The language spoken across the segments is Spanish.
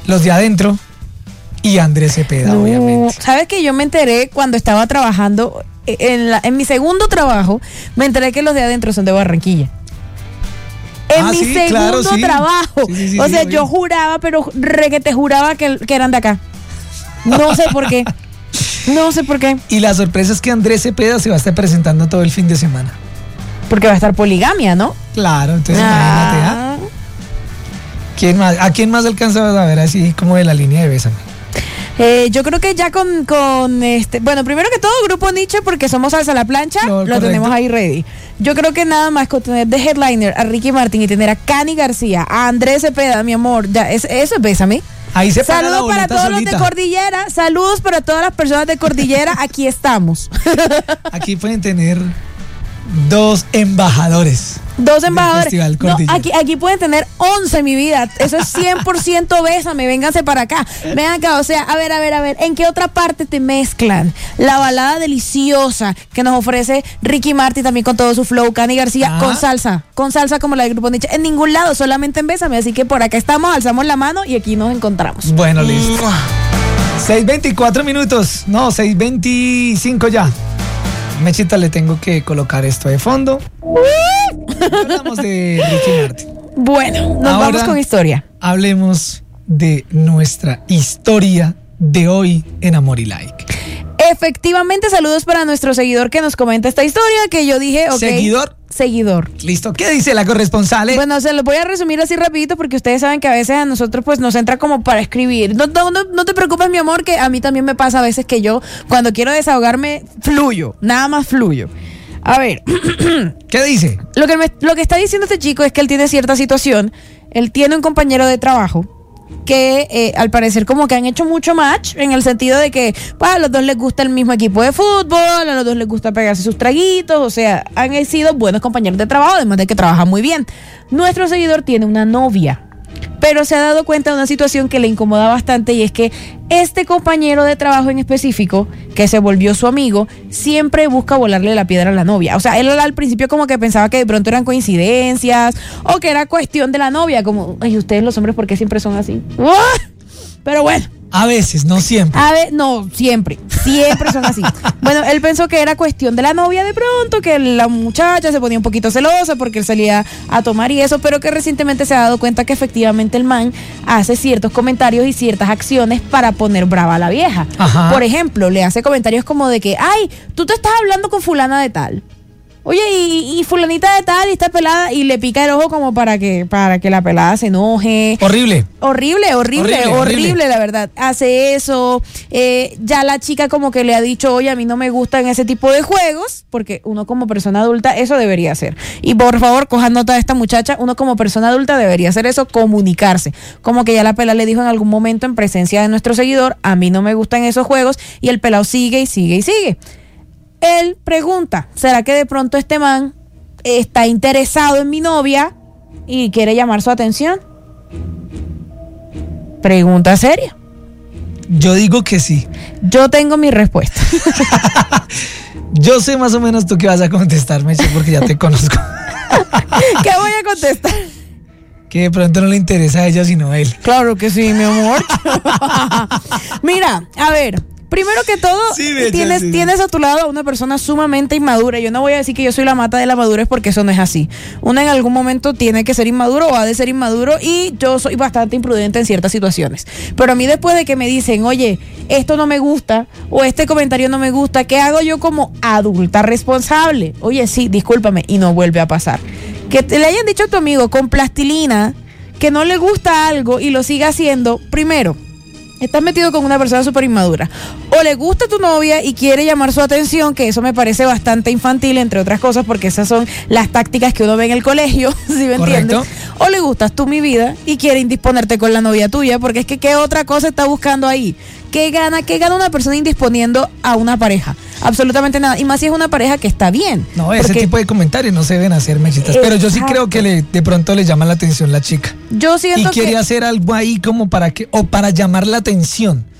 Los de adentro y Andrés Cepeda, obviamente. ¿Sabes que yo me enteré cuando estaba trabajando en mi segundo trabajo? Me enteré que los de adentro son de Barranquilla. En mi segundo trabajo. O sea, yo juraba, pero requete juraba que eran de acá. No sé por qué. No sé por qué. Y la sorpresa es que Andrés Cepeda se va a estar presentando todo el fin de semana. Porque va a estar Poligamia, ¿no? Claro, entonces imagínate, ¿Quién más? ¿A quién más alcanzabas a ver así como de la línea de Bésame? Yo creo que ya con este, bueno, primero que todo Grupo Nietzsche, porque somos Salsa a la Plancha, lo tenemos ahí ready. Yo creo que nada más con tener de headliner a Ricky Martin y tener a Cani García, a Andrés Cepeda, mi amor, ya eso es Bésame. Ahí se paga saludos para todos solita. Los de Cordillera, saludos para todas las personas de Cordillera, aquí estamos. Aquí pueden tener 2 embajadores. 2 embajadores. No, aquí pueden tener 11, mi vida. Eso es 100% Bésame, vénganse para acá. Ven acá, o sea, a ver, ¿en qué otra parte te mezclan la balada deliciosa que nos ofrece Ricky Martin también con todo su flow, Cani García, con salsa como la del Grupo Nietzsche? En ningún lado, solamente en Bésame, así que por acá estamos, alzamos la mano y aquí nos encontramos. Bueno, listo. 6:24 minutos, no, 6:25 ya. Mechita, le tengo que colocar esto de fondo. Hablamos de Ricky Martin. Bueno, nos vamos con historia. Hablemos de nuestra historia de hoy en Amor y Like. Efectivamente, saludos para nuestro seguidor que nos comenta esta historia, que yo dije, ok. Seguidor. Listo. ¿Qué dice la corresponsal? Bueno, se lo voy a resumir así rapidito porque ustedes saben que a veces a nosotros pues nos entra como para escribir. No te preocupes, mi amor, que a mí también me pasa a veces que yo cuando quiero desahogarme fluyo, nada más fluyo. A ver. ¿Qué dice? Lo que está diciendo este chico es que él tiene cierta situación. Él tiene un compañero de trabajo que al parecer como que han hecho mucho match en el sentido de que pues, a los dos les gusta el mismo equipo de fútbol, a los dos les gusta pegarse sus traguitos, o sea, han sido buenos compañeros de trabajo, además de que trabajan muy bien. Nuestro seguidor tiene una novia, pero se ha dado cuenta de una situación que le incomoda bastante, y es que este compañero de trabajo en específico, que se volvió su amigo, siempre busca volarle la piedra a la novia. O sea, él al principio como que pensaba que de pronto eran coincidencias o que era cuestión de la novia, como, ay, ustedes los hombres, ¿por qué siempre son así? Pero bueno. A veces, no siempre. No, siempre son así. Bueno, él pensó que era cuestión de la novia de pronto, que la muchacha se ponía un poquito celosa porque él salía a tomar y eso, pero que recientemente se ha dado cuenta que efectivamente el man hace ciertos comentarios y ciertas acciones para poner brava a la vieja. Ajá. Por ejemplo, le hace comentarios como de que, ay, tú te estás hablando con fulana de tal. Oye, y fulanita de tal y está pelada, y le pica el ojo como para que la pelada se enoje. Horrible, la verdad. Hace eso. Ya la chica como que le ha dicho, oye, a mí no me gustan ese tipo de juegos, porque uno como persona adulta eso debería hacer. Y por favor, cojan nota de esta muchacha, uno como persona adulta debería hacer eso, comunicarse. Como que ya la pelada le dijo en algún momento en presencia de nuestro seguidor, a mí no me gustan esos juegos, y el pelado sigue y sigue y sigue. Él pregunta, ¿será que de pronto este man está interesado en mi novia y quiere llamar su atención? Pregunta seria. Yo digo que sí. Yo tengo mi respuesta. Yo sé más o menos tú qué vas a contestar, Meche, porque ya te conozco. ¿Qué voy a contestar? Que de pronto no le interesa a ella sino a él. Claro que sí, mi amor. Mira, a ver. Primero que todo, tienes a tu lado a una persona sumamente inmadura. Yo no voy a decir que yo soy la mata de la madurez, porque eso no es así. Uno en algún momento tiene que ser inmaduro o ha de ser inmaduro, y yo soy bastante imprudente en ciertas situaciones. Pero a mí, después de que me dicen, oye, esto no me gusta o este comentario no me gusta, ¿qué hago yo como adulta responsable? Oye, sí, discúlpame, y no vuelve a pasar. Que te le hayan dicho a tu amigo con plastilina que no le gusta algo y lo siga haciendo, primero, estás metido con una persona súper inmadura. O le gusta tu novia y quiere llamar su atención, que eso me parece bastante infantil, entre otras cosas, porque esas son las tácticas que uno ve en el colegio, ¿sí me entiendes? O le gustas tú, mi vida, y quiere indisponerte con la novia tuya, porque es que ¿qué otra cosa está buscando ahí? ¿Qué gana una persona indisponiendo a una pareja? Absolutamente nada. Y más si es una pareja que está bien. No, ese tipo de comentarios no se deben hacer, Mechitas. Pero yo sí creo que de pronto le llama la atención la chica. Yo siento y quiere hacer algo ahí como para llamar la atención.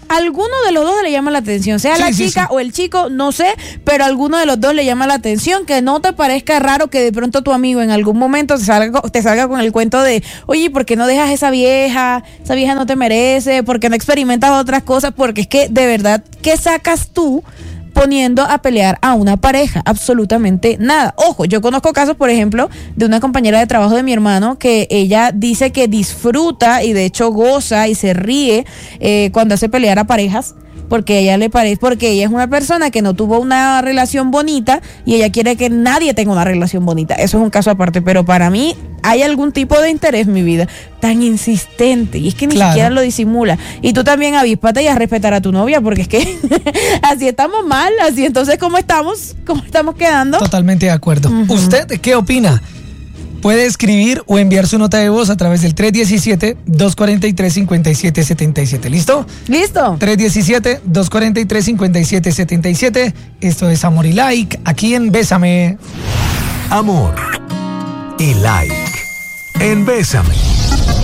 alguno de los dos le llama la atención, sea la chica o el chico, no sé, pero alguno de los dos le llama la atención, que no te parezca raro que de pronto tu amigo en algún momento te salga con el cuento de, oye, ¿por qué no dejas esa vieja no te merece, ¿por qué no experimentas otras cosas? Porque es que de verdad, ¿qué sacas tú poniendo a pelear a una pareja? Absolutamente nada. Ojo, yo conozco casos, por ejemplo, de una compañera de trabajo de mi hermano que ella dice que disfruta y de hecho goza y se ríe cuando hace pelear a parejas, porque a ella le parece, porque ella es una persona que no tuvo una relación bonita y ella quiere que nadie tenga una relación bonita. Eso es un caso aparte, pero para mí hay algún tipo de interés, mi vida, tan insistente, y es que ni siquiera lo disimula. Y tú también avíspate y a respetar a tu novia, porque es que así estamos mal, así entonces ¿cómo estamos quedando? Totalmente de acuerdo. ¿Usted qué opina? Puede escribir o enviar su nota de voz a través del 317-243-5777. ¿Listo? Listo. 317-243-5777. Esto es Amor y Like, aquí en Bésame. Amor y Like en Bésame.